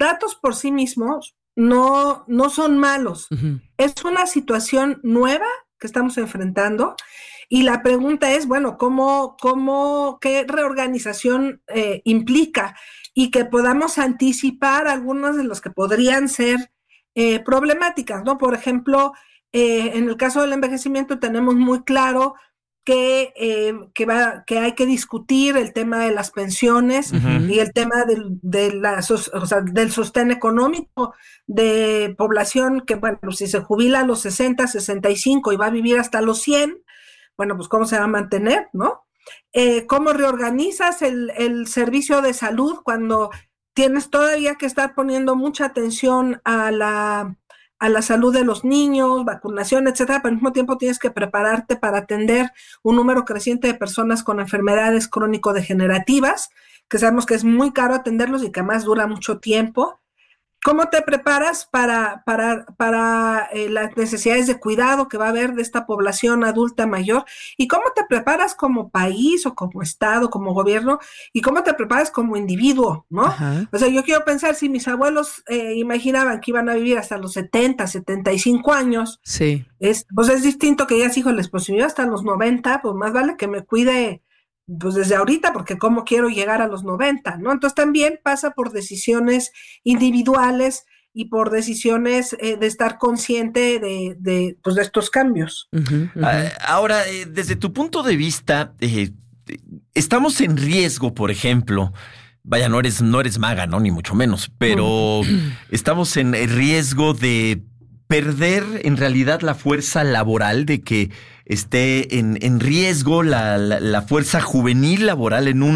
datos por sí mismos no son malos. Ujú. Es una situación nueva que estamos enfrentando y la pregunta es, bueno, qué reorganización implica y que podamos anticipar algunas de las que podrían ser problemáticas, ¿no? Por ejemplo, en el caso del envejecimiento tenemos muy claro que hay que discutir el tema de las pensiones Ujú. y el tema del sostén económico de población que, bueno, si se jubila a los 60, 65 y va a vivir hasta los 100, bueno, pues cómo se va a mantener, ¿no? ¿Cómo reorganizas el servicio de salud cuando tienes todavía que estar poniendo mucha atención a la salud de los niños, vacunación, etcétera, pero al mismo tiempo tienes que prepararte para atender un número creciente de personas con enfermedades crónico-degenerativas, que sabemos que es muy caro atenderlos y que además dura mucho tiempo? ¿Cómo te preparas para las necesidades de cuidado que va a haber de esta población adulta mayor? ¿Y cómo te preparas como país o como Estado, como gobierno? ¿Y cómo te preparas como individuo, no? Ajá. O sea, yo quiero pensar, si mis abuelos imaginaban que iban a vivir hasta los 70, 75 años, Sí. pues es distinto que digas, híjoles, pues si yo hasta los 90, pues más vale que me cuide pues desde ahorita, porque cómo quiero llegar a los 90, ¿no? Entonces también pasa por decisiones individuales y por decisiones de estar consciente pues de estos cambios. Ujú, ujú. Ahora, desde tu punto de vista, estamos en riesgo, por ejemplo. Vaya, no eres maga, ¿no? Ni mucho menos, pero estamos en riesgo de perder en realidad la fuerza laboral, de que esté en riesgo la fuerza juvenil laboral en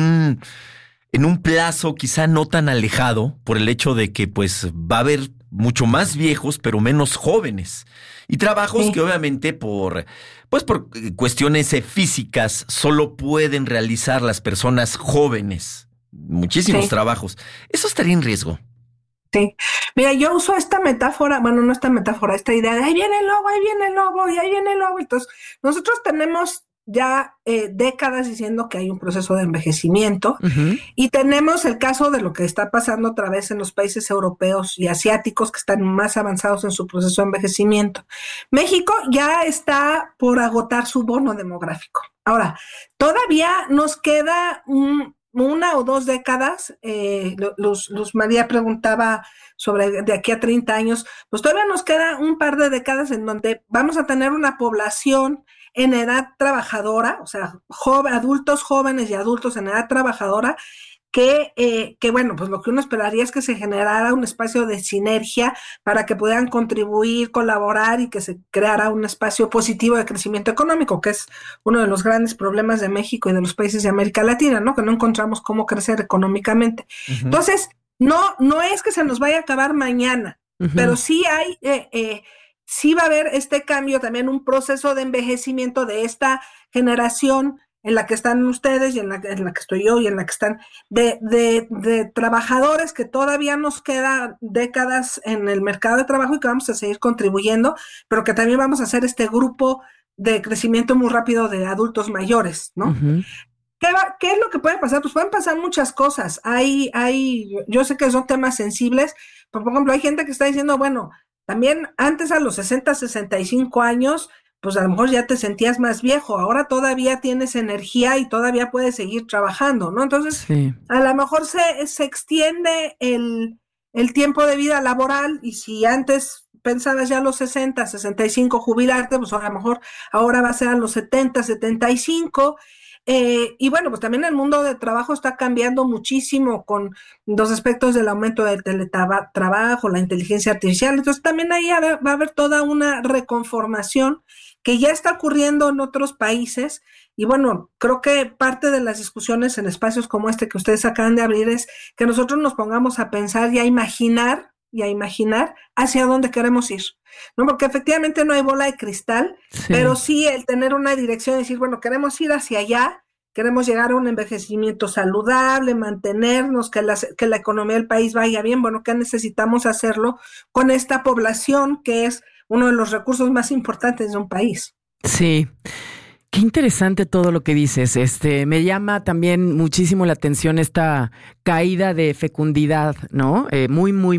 un plazo quizá no tan alejado, por el hecho de que pues va a haber mucho más viejos, pero menos jóvenes. Y trabajos Sí. que obviamente por cuestiones físicas solo pueden realizar las personas jóvenes. Muchísimos Sí. trabajos. Eso estaría en riesgo. Sí, mira, yo uso esta metáfora, bueno, no esta metáfora, esta idea de ahí viene el lobo, ahí viene el lobo, y ahí viene el lobo. Entonces, nosotros tenemos ya décadas diciendo que hay un proceso de envejecimiento Ujú. y tenemos el caso de lo que está pasando otra vez en los países europeos y asiáticos que están más avanzados en su proceso de envejecimiento. México ya está por agotar su bono demográfico. Ahora, todavía nos queda una o dos décadas. Luz María preguntaba sobre de aquí a 30 años, pues todavía nos queda un par de décadas en donde vamos a tener una población en edad trabajadora, o sea, adultos jóvenes y adultos en edad trabajadora, que bueno, pues lo que uno esperaría es que se generara un espacio de sinergia para que puedan contribuir, colaborar y que se creara un espacio positivo de crecimiento económico, que es uno de los grandes problemas de México y de los países de América Latina, ¿no? Que no encontramos cómo crecer económicamente. Ujú. Entonces, no es que se nos vaya a acabar mañana, pero Ujú. sí va a haber este cambio, también un proceso de envejecimiento de esta generación en la que están ustedes y en la que estoy yo y en la que están de trabajadores que todavía nos quedan décadas en el mercado de trabajo y que vamos a seguir contribuyendo, pero que también vamos a hacer este grupo de crecimiento muy rápido de adultos mayores, ¿no? Ujú. ¿Qué es lo que puede pasar? Pues pueden pasar muchas cosas. Yo sé que son temas sensibles, pero por ejemplo, hay gente que está diciendo, bueno, también antes a los 60, 65 años, pues a lo mejor ya te sentías más viejo, ahora todavía tienes energía y todavía puedes seguir trabajando, ¿no? Entonces, Sí. a lo mejor se extiende el tiempo de vida laboral y si antes pensabas ya a los 60, 65 jubilarte, pues a lo mejor ahora va a ser a los 70, 75. Y bueno, pues también el mundo de trabajo está cambiando muchísimo con los aspectos del aumento del teletrabajo, la inteligencia artificial. Entonces también ahí va a haber toda una reconformación que ya está ocurriendo en otros países. Y bueno, creo que parte de las discusiones en espacios como este que ustedes acaban de abrir es que nosotros nos pongamos a pensar y a imaginar hacia dónde queremos ir, ¿no? Porque efectivamente no hay bola de cristal, pero Sí. sí el tener una dirección y decir, bueno, queremos ir hacia allá, queremos llegar a un envejecimiento saludable, mantenernos, que la economía del país vaya bien, bueno, ¿qué necesitamos hacerlo con esta población que es uno de los recursos más importantes de un país? Sí. Qué interesante todo lo que dices. Me llama también muchísimo la atención esta caída de fecundidad, ¿no? Muy, muy